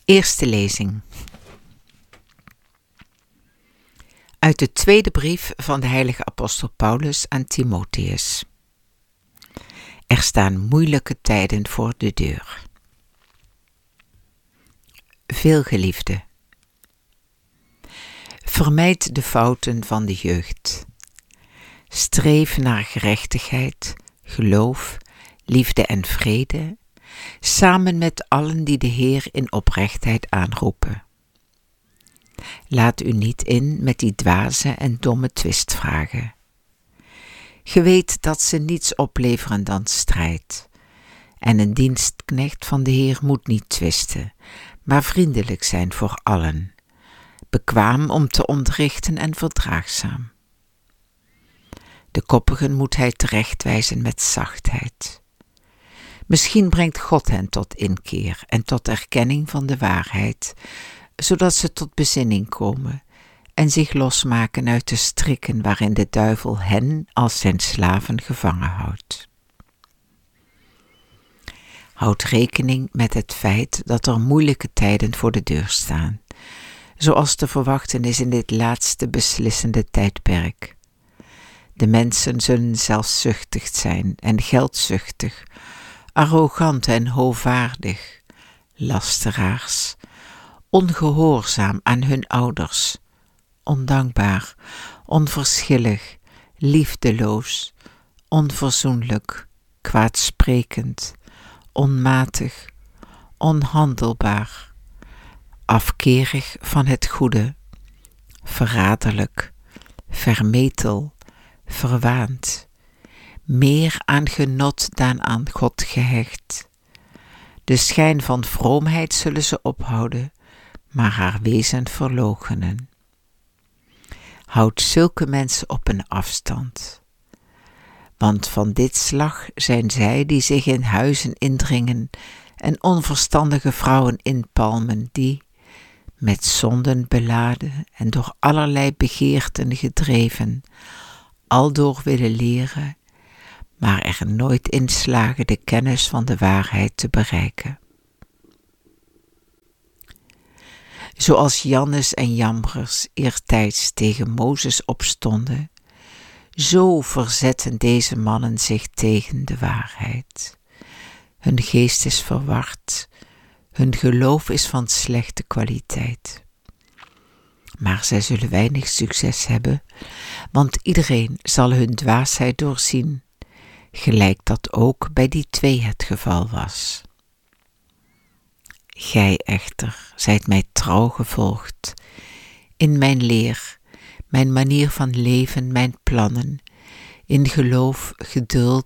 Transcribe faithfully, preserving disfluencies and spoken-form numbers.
Eerste lezing. Uit de tweede brief van de heilige apostel Paulus aan Timotheus. Er staan moeilijke tijden voor de deur. Veelgeliefde, vermijd de fouten van de jeugd. Streef naar gerechtigheid, geloof, liefde en vrede, samen met allen die de Heer in oprechtheid aanroepen. Laat u niet in met die dwaze en domme twistvragen. Ge weet dat ze niets opleveren dan strijd. En een dienstknecht van de Heer moet niet twisten, maar vriendelijk zijn voor allen, bekwaam om te onderrichten en verdraagzaam. De koppigen moet hij terechtwijzen met zachtheid. Misschien brengt God hen tot inkeer en tot erkenning van de waarheid, zodat ze tot bezinning komen en zich losmaken uit de strikken waarin de duivel hen als zijn slaven gevangen houdt. Houd rekening met het feit dat er moeilijke tijden voor de deur staan, zoals te verwachten is in dit laatste beslissende tijdperk. De mensen zullen zelfzuchtig zijn en geldzuchtig, arrogant en hovaardig, lasteraars, ongehoorzaam aan hun ouders, ondankbaar, onverschillig, liefdeloos, onverzoenlijk, kwaadsprekend, onmatig, onhandelbaar, afkerig van het goede, verraderlijk, vermetel, verwaand, meer aan genot dan aan God gehecht. De schijn van vroomheid zullen ze ophouden, maar haar wezen verloochenen. Houd zulke mensen op een afstand. Want van dit slag zijn zij die zich in huizen indringen en onverstandige vrouwen inpalmen die, met zonden beladen en door allerlei begeerten gedreven, aldoor willen leren, maar er nooit in slagen de kennis van de waarheid te bereiken. Zoals Jannes en Jambres eertijds tegen Mozes opstonden, zo verzetten deze mannen zich tegen de waarheid. Hun geest is verward, hun geloof is van slechte kwaliteit. Maar zij zullen weinig succes hebben, want iedereen zal hun dwaasheid doorzien, gelijk dat ook bij die twee het geval was. Gij echter zijt mij trouw gevolgd, in mijn leer, mijn manier van leven, mijn plannen, in geloof, geduld,